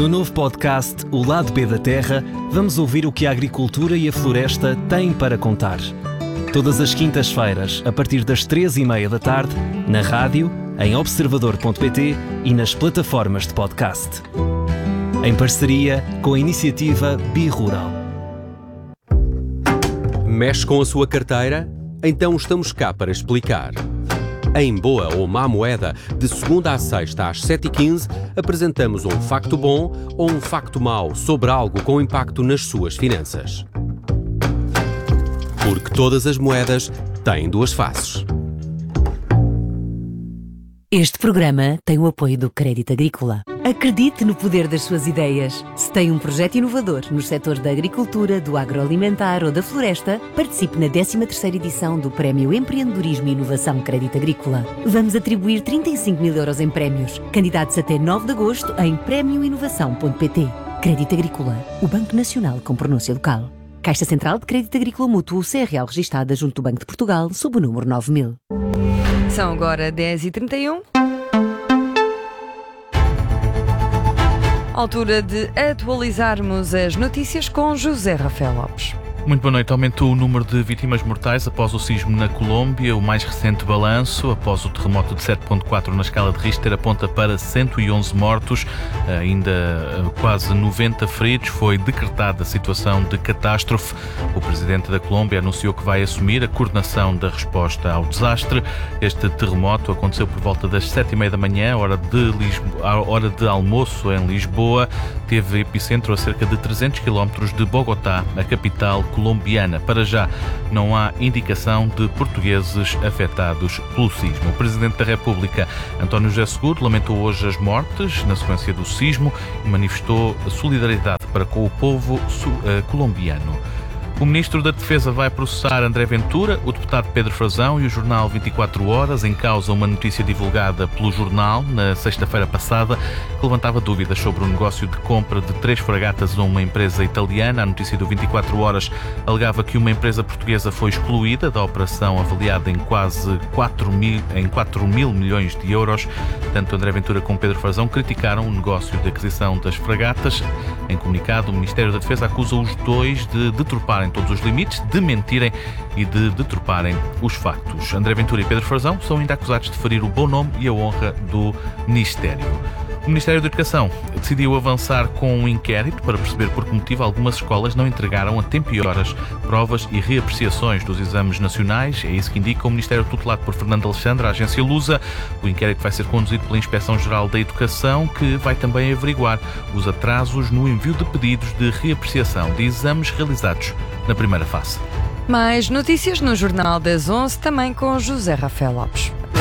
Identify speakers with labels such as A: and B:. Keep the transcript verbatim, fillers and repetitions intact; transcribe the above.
A: No novo podcast O Lado B da Terra, vamos ouvir o que a agricultura e a floresta têm para contar. Todas as quintas-feiras, a partir das três e meia da tarde, na rádio, em observador ponto pt e nas plataformas de podcast. Em parceria com a iniciativa Bi-Rural.
B: Mexe com a sua carteira? Então estamos cá para explicar. Em Boa ou Má Moeda, de segunda à sexta às sete e quinze, apresentamos um facto bom ou um facto mau sobre algo com impacto nas suas finanças. Porque todas as moedas têm duas faces.
C: Este programa tem o apoio do Crédito Agrícola. Acredite no poder das suas ideias. Se tem um projeto inovador nos setores da agricultura, do agroalimentar ou da floresta, participe na décima terceira edição do Prémio Empreendedorismo e Inovação Crédito Agrícola. Vamos atribuir trinta e cinco mil euros em prémios. Candidatos até nove de agosto em prémio inovação ponto pt. Crédito Agrícola, o Banco Nacional com pronúncia local. Caixa Central de Crédito Agrícola Mútuo, C R L registada junto do Banco de Portugal, sob o número nove mil.
D: São agora dez e trinta e um. Altura de atualizarmos as notícias com José Rafael Lopes.
E: Muito boa noite. Aumentou o número de vítimas mortais após o sismo na Colômbia. O mais recente balanço, após o terremoto de sete ponto quatro na escala de Richter, aponta para cento e onze mortos, ainda quase noventa feridos. Foi decretada a situação de catástrofe. O presidente da Colômbia anunciou que vai assumir a coordenação da resposta ao desastre. Este terremoto aconteceu por volta das sete e meia da manhã, hora de, Lisboa, hora de almoço em Lisboa. Teve epicentro a cerca de trezentos quilómetros de Bogotá, a capital colombiana. Para já, não há indicação de portugueses afetados pelo sismo. O Presidente da República, António José Seguro, lamentou hoje as mortes na sequência do sismo e manifestou solidariedade para com o povo colombiano. O Ministro da Defesa vai processar André Ventura, o deputado Pedro Frazão e o jornal vinte e quatro horas, em causa uma notícia divulgada pelo jornal na sexta-feira passada que levantava dúvidas sobre o negócio de compra de três fragatas a uma empresa italiana. A notícia do vinte e quatro horas alegava que uma empresa portuguesa foi excluída da operação avaliada em quase quatro mil, em quatro mil milhões de euros. Tanto André Ventura como Pedro Frazão criticaram o negócio de aquisição das fragatas. Em comunicado, o Ministério da Defesa acusa os dois de deturparem todos os limites, de mentirem e de deturparem os factos. André Ventura e Pedro Frazão são ainda acusados de ferir o bom nome e a honra do Ministério. O Ministério da Educação decidiu avançar com um inquérito para perceber por que motivo algumas escolas não entregaram a tempo e horas provas e reapreciações dos exames nacionais. É isso que indica o Ministério tutelado por Fernando Alexandre, a agência Lusa. O inquérito vai ser conduzido pela Inspeção-Geral da Educação, que vai também averiguar os atrasos no envio de pedidos de reapreciação de exames realizados na primeira fase.
D: Mais notícias no Jornal das onze, também com José Rafael Lopes.